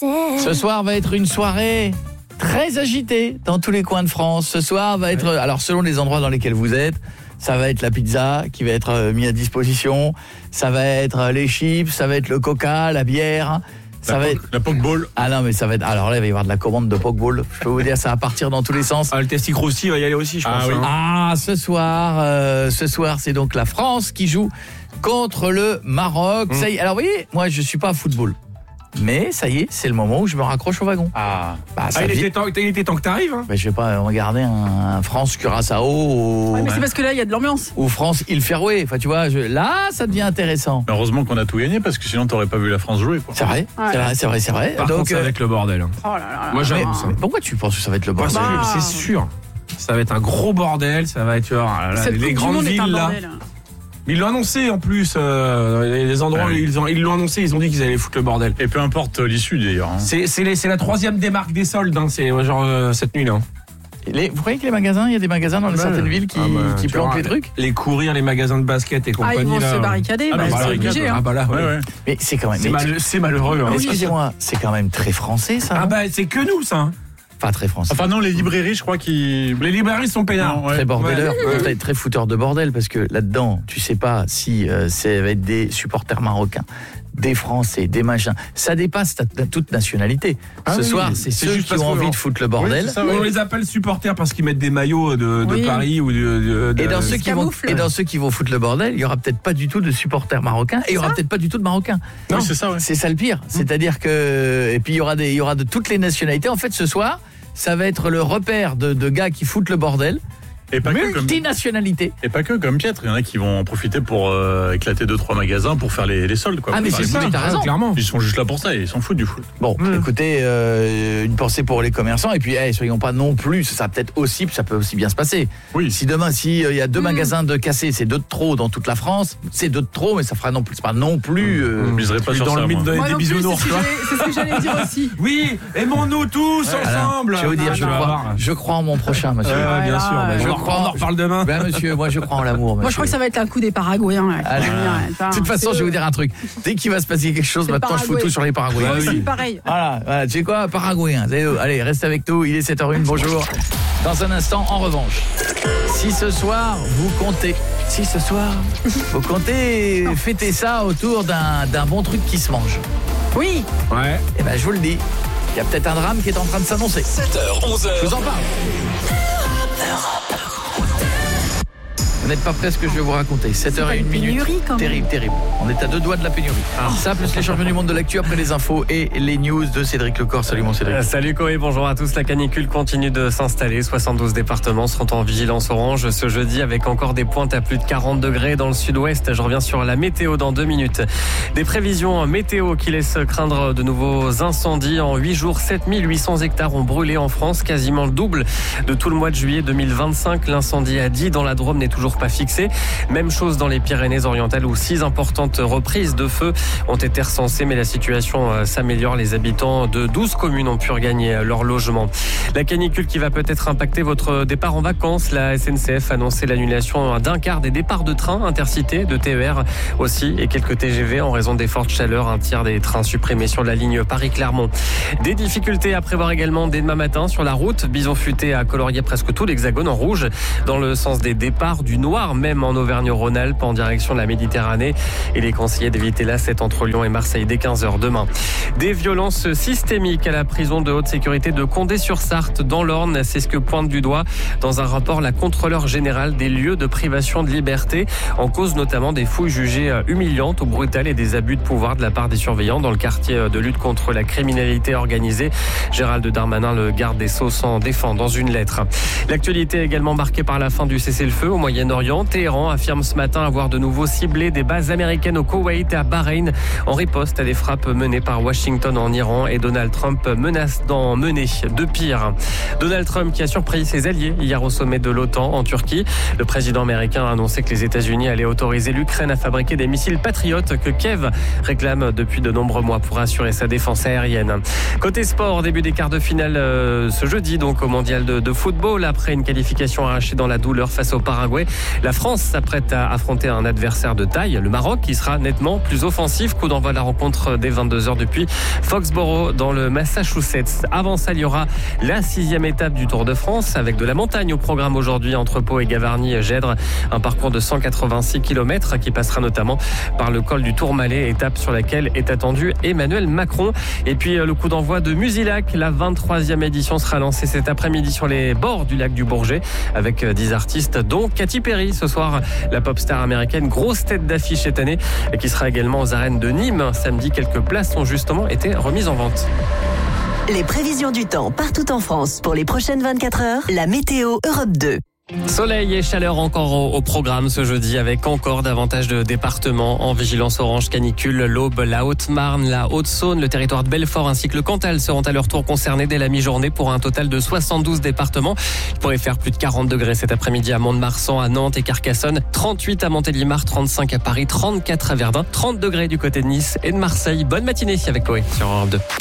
Ce soir va être une soirée très agitée dans tous les coins de France. Ce soir va être, alors selon les endroits dans lesquels vous êtes, ça va être la pizza qui va être mise à disposition, ça va être les chips, ça va être le coca, la bière, ça va être la pokeball. Ah non, mais ça va être, alors là il va y avoir de la commande de pokeball. Je peux vous dire, ça va partir dans tous les sens. Le Testi Crousty va y aller aussi, je pense. Oui. Ce soir c'est donc la France qui joue contre le Maroc. Ça y est, alors vous voyez, moi je suis pas football. Mais ça y est, c'est le moment où je me raccroche au wagon. Il était temps que t'arrives. Hein. Mais je vais pas regarder un France Curaçao mais c'est parce que là il y a de l'ambiance. ou France Île Féroé. Enfin tu vois, là ça devient intéressant. Mais heureusement qu'on a tout gagné parce que sinon t'aurais pas vu la France jouer, quoi. C'est vrai, Ouais. c'est vrai. Par contre, ça va être le bordel. Oh là là. Moi, j'avoue ça. Mais pourquoi tu penses que ça va être le bordel? C'est sûr. Ça va être un gros bordel. Ça va être Cette les Coupe grandes du Monde est un villes là. bordel. Mais ils l'ont annoncé en plus. Les endroits où ils l'ont annoncé, ils ont dit qu'ils allaient foutre le bordel. Et peu importe l'issue d'ailleurs. Hein. C'est la troisième démarque des soldes. Hein. C'est cette nuit là. Vous croyez que les magasins, il y a des magasins dans certaines villes qui planquent les trucs? Les courir, les magasins de basket et compagnie. Ils vont là. se barricader, c'est obligé. Ah bah là, Ouais. Mais c'est quand même... c'est malheureux. Hein. Excusez-moi, c'est quand même très français ça. Ah bah c'est que nous ça. Pas très français. Enfin non, les librairies, je crois qu'ils... Les librairies sont peinards. Non, ouais. Très bordeleur, Ouais. très fouteur de bordel, parce que là-dedans, tu sais pas si ça va être des supporters marocains, des Français, des machins. Ça dépasse toute nationalité. Ce soir, c'est ceux juste qui parce ont que- envie de foutre le bordel. Oui, c'est ça, On les appelle supporters parce qu'ils mettent des maillots de Paris ou de Et dans ceux qui vont foutre le bordel, il y aura peut-être pas du tout de supporters marocains et il y aura peut-être pas du tout de Marocains. Oui, c'est ça, ouais. C'est ça le pire. C'est-à-dire que et puis il y aura de toutes les nationalités. En fait, ce soir, ça va être le repère de gars qui foutent le bordel. Et pas que comme... Multinationalité. Et pas que comme Pietre, il y en a qui vont en profiter pour éclater 2-3 magasins pour faire les soldes, quoi. Ah, mais c'est ça, t'as raison. clairement. Ils sont juste là pour ça, ils s'en foutent du foot. Bon, écoutez, une pensée pour les commerçants et puis soyons pas non plus, ça peut aussi bien se passer. Oui. Si demain il y a 2 magasins de cassés, c'est 2 de trop dans toute la France, c'est 2 de trop mais ça fera non plus, c'est pas non plus Je miserais pas sur Dans ça, le mythe moi. donner Moi des non plus, bisounours, tu vois. c'est ce que j'allais dire aussi. Oui, aimons-nous tous ensemble. Je vais vous dire, je crois en mon prochain, monsieur. Bien sûr. je On crois en reparle demain. Ben monsieur, moi je crois en l'amour, monsieur. Moi je crois que ça va être un coup des Paraguayens. Là. Allez. De toute façon, je vais vous dire un truc. Dès qu'il va se passer quelque chose, C'est maintenant je fous Paraguay. tout sur les Paraguayens. Moi aussi, pareil. Voilà, tu sais quoi, Paraguayens. Allez, reste avec nous, il est 7h01, bonjour. Dans un instant, en revanche, si ce soir vous comptez fêter ça autour d'un bon truc qui se mange, Oui. Ouais. eh ben je vous le dis, il y a peut-être un drame qui est en train de s'annoncer. 7h, 11h. Je vous en parle. Vous n'êtes pas prêts à ce que je vais vous raconter. 7h01 pénurie, quand même. Terrible. On est à 2 doigts de la pénurie. Ça, plus les champions du monde de l'actu après les infos et les news de Cédric Lecor. Salut mon Cédric. Salut Coé, bonjour à tous. La canicule continue de s'installer. 72 départements seront en vigilance orange ce jeudi avec encore des pointes à plus de 40 degrés dans le sud-ouest. Je reviens sur la météo dans 2 minutes. Des prévisions météo qui laissent craindre de nouveaux incendies. En 8 jours, 7800 hectares ont brûlé en France, quasiment le double de tout le mois de juillet 2025. L'incendie à Die dans la Drôme n'est toujours pas fixé. Même chose dans les Pyrénées-Orientales où 6 importantes reprises de feu ont été recensées, mais la situation s'améliore. Les habitants de 12 communes ont pu regagner leur logement. La canicule qui va peut-être impacter votre départ en vacances. La SNCF a annoncé l'annulation d'un quart des départs de trains intercités, de TER aussi, et quelques TGV en raison des fortes chaleurs. Un tiers des trains supprimés sur la ligne Paris-Clermont. Des difficultés à prévoir également dès demain matin sur la route. Bison futé a colorié presque tout l'hexagone en rouge dans le sens des départs, du noir même en Auvergne-Rhône-Alpes en direction de la Méditerranée. Il est conseillé d'éviter l'A7 entre Lyon et Marseille dès 15h demain. Des violences systémiques à la prison de haute sécurité de Condé-sur-Sarthe dans l'Orne. C'est ce que pointe du doigt dans un rapport la contrôleure générale des lieux de privation de liberté. En cause notamment des fouilles jugées humiliantes ou brutales et des abus de pouvoir de la part des surveillants dans le quartier de lutte contre la criminalité organisée. Gérald Darmanin, le garde des Sceaux, s'en défend dans une lettre. L'actualité est également marquée par la fin du cessez-le-feu au Moyen-Orient. Téhéran affirme ce matin avoir de nouveau ciblé des bases américaines au Koweït et à Bahreïn en riposte à des frappes menées par Washington en Iran, et Donald Trump menace d'en mener de pire. Donald Trump qui a surpris ses alliés hier au sommet de l'OTAN en Turquie. Le président américain a annoncé que les États-Unis allaient autoriser l'Ukraine à fabriquer des missiles patriotes que Kiev réclame depuis de nombreux mois pour assurer sa défense aérienne. Côté sport, début des quarts de finale ce jeudi donc au mondial de football après une qualification arrachée dans la douleur face au Paraguay. La France s'apprête à affronter un adversaire de taille, le Maroc, qui sera nettement plus offensif. Coup d'envoi de la rencontre dès 22h depuis Foxborough dans le Massachusetts. Avant ça, il y aura la 6e étape du Tour de France avec de la montagne au programme aujourd'hui entre Pau et Gavarnie-Gèdre. Un parcours de 186 km qui passera notamment par le col du Tourmalet, étape sur laquelle est attendu Emmanuel Macron. Et puis le coup d'envoi de Musilac, la 23e édition sera lancée cet après-midi sur les bords du lac du Bourget avec 10 artistes dont Katy Perry. Ce soir, la pop star américaine, grosse tête d'affiche cette année, et qui sera également aux arènes de Nîmes. Samedi, quelques places ont justement été remises en vente. Les prévisions du temps partout en France pour les prochaines 24 heures, la météo Europe 2. Soleil et chaleur encore au programme ce jeudi avec encore davantage de départements en vigilance orange canicule. L'Aube, la Haute-Marne, la Haute-Saône, le territoire de Belfort ainsi que le Cantal seront à leur tour concernés dès la mi-journée pour un total de 72 départements. Il pourrait faire plus de 40 degrés cet après-midi à Mont-de-Marsan, à Nantes et Carcassonne, 38 à Montélimar, 35 à Paris, 34 à Verdun, 30 degrés du côté de Nice et de Marseille. Bonne matinée avec Chloé sur Europe 2.